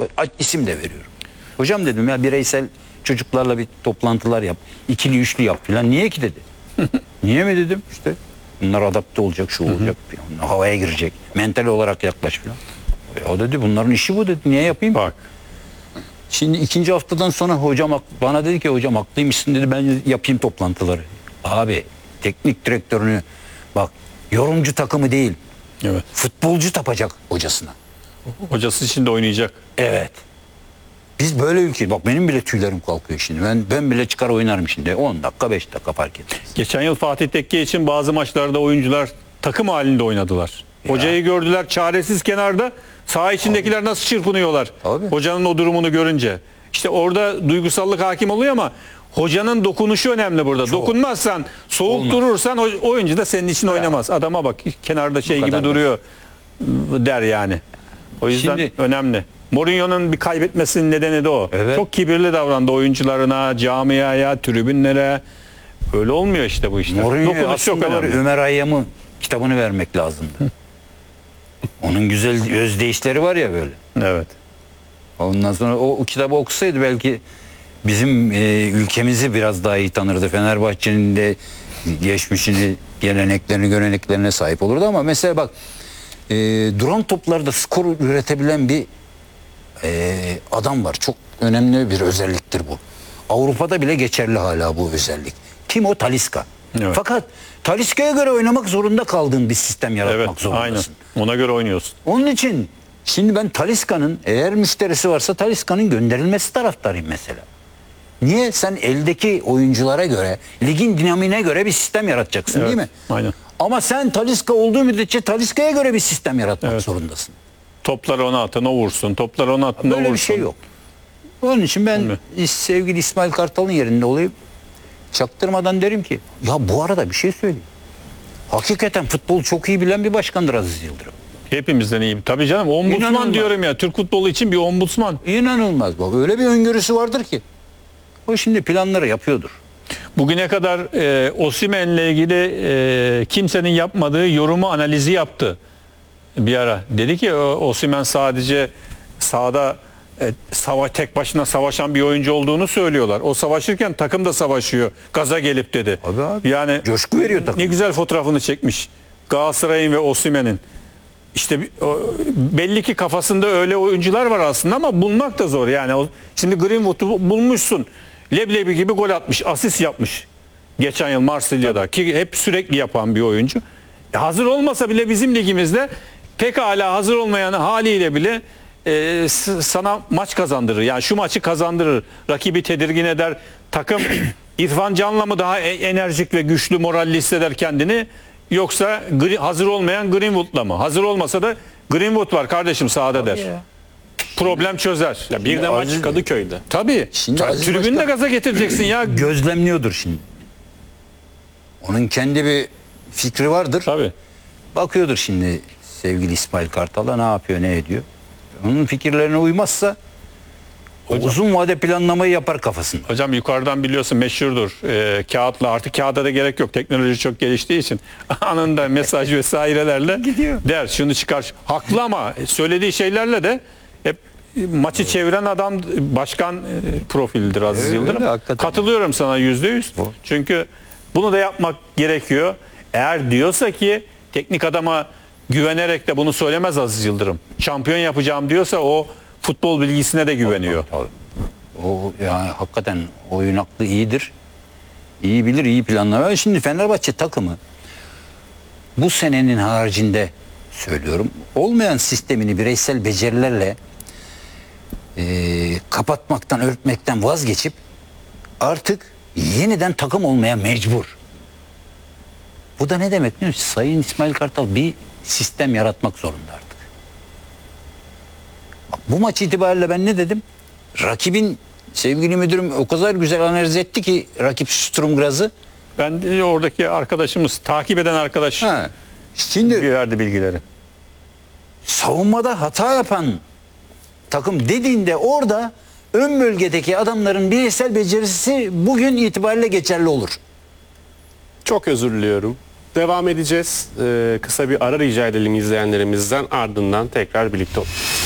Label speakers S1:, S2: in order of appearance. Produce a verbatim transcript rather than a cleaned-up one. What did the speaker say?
S1: isim de veriyorum. Hocam dedim ya bireysel çocuklarla bir toplantılar yap. İkili üçlü yap falan. Niye ki dedi. Niye mi dedim işte. Bunlar adapte olacak, şu olacak. Falan. Havaya girecek. Mental olarak yaklaş falan. E, o dedi bunların işi bu dedi. Niye yapayım?
S2: Bak.
S1: Şimdi ikinci haftadan sonra hocam bana dedi ki hocam haklıymışsın dedi ben yapayım toplantıları. Abi teknik direktörünü bak yorumcu takımı değil.
S2: Evet.
S1: Futbolcu tapacak hocasına.
S2: Hocası şimdi oynayacak.
S1: Evet. Biz böyle ülke bak benim bile tüylerim kalkıyor şimdi. Ben ben bile çıkar oynarım şimdi. on dakika beş dakika fark etmez.
S2: Geçen yıl Fatih Tekke için bazı maçlarda oyuncular takım halinde oynadılar.
S1: Ya.
S2: Hocayı gördüler çaresiz kenarda. Saha içindekiler nasıl çırpınıyorlar.
S1: Tabii.
S2: Hocanın o durumunu görünce. İşte orada duygusallık hakim oluyor ama hocanın dokunuşu önemli burada.
S1: Çok.
S2: Dokunmazsan, soğuk
S1: Olmaz.
S2: durursan oyuncu da senin için oynamaz. Adama bak kenarda şey gibi duruyor der yani. O yüzden
S1: Şimdi,
S2: önemli. Mourinho'nun bir kaybetmesinin nedeni de o.
S1: Evet.
S2: Çok kibirli davrandı oyuncularına, camiaya, tribünlere. Öyle olmuyor işte bu işler.
S1: Mourinho'ya
S2: Dokunuş çok
S1: aslında var,
S2: önemli.
S1: Ömer Hayyam'ın kitabını vermek lazımdı. Onun güzel özdeyişleri var ya böyle.
S2: Evet.
S1: Ondan sonra o, o kitabı okusaydı belki bizim e, ülkemizi biraz daha iyi tanırdı. Fenerbahçe'nin de geçmişini, geleneklerini, göreneklerine sahip olurdu ama mesela bak e, duran toplarda skor üretebilen bir e, adam var. Çok önemli bir özelliktir bu. Avrupa'da bile geçerli hala bu özellik. Kim o? Talisca.
S2: Evet.
S1: Fakat Talisca'ya göre oynamak zorunda kaldığın bir sistem yaratmak
S2: Evet,
S1: zorundasın.
S2: aynen. Ona göre oynuyorsun.
S1: Onun için şimdi ben Talisca'nın eğer müşterisi varsa Talisca'nın gönderilmesi taraftarıyım mesela. Niye? Sen eldeki oyunculara göre, ligin dinamiğine göre bir sistem yaratacaksın
S2: Evet,
S1: değil mi?
S2: aynen.
S1: Ama sen Talisca olduğu müddetçe Talisca'ya göre bir sistem yaratmak
S2: Evet.
S1: zorundasın.
S2: Topları ona atın, o vursun. Topları ona atın, o vursun.
S1: Böyle bir şey yok. Onun için ben
S2: Değil mi?
S1: sevgili İsmail Kartal'ın yerinde olayım. Çaktırmadan derim ki ya bu arada bir şey söyleyeyim. Hakikaten futbolu çok iyi bilen bir başkandır Aziz Yıldırım.
S2: Hepimizden iyi. Tabii canım. Ombudsman
S1: İnanılmaz.
S2: diyorum ya. Türk futbolu için bir ombudsman.
S1: İnanılmaz bak. Öyle bir öngörüsü vardır ki. O şimdi planları yapıyordur.
S2: Bugüne kadar e, Osimhen'le ilgili e, kimsenin yapmadığı yorumu analizi yaptı bir ara. Dedi ki Osimhen sadece sahada e, savaş tek başına savaşan bir oyuncu olduğunu söylüyorlar. O savaşırken takım da savaşıyor. Gaza gelip dedi.
S1: Abi abi.
S2: Yani
S1: Coşku veriyor takım.
S2: ne güzel fotoğrafını çekmiş. Galatasaray'ın ve Osimhen'in. İşte o, belli ki kafasında öyle oyuncular var aslında ama bulmak da zor. Yani o, şimdi Greenwood'u bulmuşsun. Leblebi gibi gol atmış, asist yapmış. Geçen yıl Marsilya'da ki hep sürekli yapan bir oyuncu. E, hazır olmasa bile bizim ligimizde pekala hazır olmayan haliyle bile e, sana maç kazandırır. Yani şu maçı kazandırır. Rakibi tedirgin eder. Takım İrfan Can'la mı daha enerjik ve güçlü, moralli hisseder kendini? Yoksa hazır olmayan Greenwood'la mı? Hazır olmasa da Greenwood var kardeşim sahada der.
S1: Ya.
S2: Problem çözer.
S3: Ya bir de maç
S1: Aziz-
S3: Kadıköy'de.
S2: Tabii.
S1: Şimdi
S2: Ta-
S1: Aziz
S2: Tribünü de
S1: Başkan-
S2: gaza getireceksin ya.
S1: Gözlemliyordur şimdi. Onun kendi bir fikri vardır.
S2: Tabii.
S1: Bakıyordur şimdi sevgili İsmail Kartal'a ne yapıyor, ne ediyor. Onun fikirlerine uymazsa o uzun vade planlamayı yapar kafasında.
S2: Hocam yukarıdan biliyorsun meşhurdur. Ee, kağıtla artık kağıda da gerek yok. Teknoloji çok geliştiği için anında mesaj vesairelerle
S1: Gidiyor.
S2: der şunu çıkar. Haklı ama söylediği şeylerle de hep maçı çeviren adam başkan e, profilidir Aziz
S1: Öyle,
S2: Yıldırım.
S1: öyle, hakikaten.
S2: Katılıyorum sana yüzde yüz.
S1: O.
S2: Çünkü bunu da yapmak gerekiyor. Eğer diyorsa ki teknik adama güvenerek de bunu söylemez Aziz Yıldırım. Şampiyon yapacağım diyorsa o futbol bilgisine de güveniyor.
S1: Tabii. O yani hakikaten oyun aklı iyidir. İyi bilir, iyi planlar. Şimdi Fenerbahçe takımı bu senenin haricinde söylüyorum. Olmayan sistemini bireysel becerilerle e, kapatmaktan, örtmekten vazgeçip artık yeniden takım olmaya mecbur. Bu da ne demek biliyor musun? Sayın İsmail Kartal bir sistem yaratmak zorunda artık. Bak, bu maç itibariyle ben ne dedim? Rakibin sevgili müdürüm o kadar güzel analiz etti ki rakip Sturm Graz'ı.
S2: Ben de oradaki arkadaşımız, takip eden arkadaş
S1: Ha. Şimdi
S2: verdi bilgileri.
S1: savunmada hata yapan takım dediğinde orada ön bölgedeki adamların bireysel becerisi bugün itibariyle geçerli olur.
S3: Çok özür diliyorum. Devam edeceğiz. Ee, kısa bir ara rica edelim izleyenlerimizden, ardından tekrar birlikte olacağız.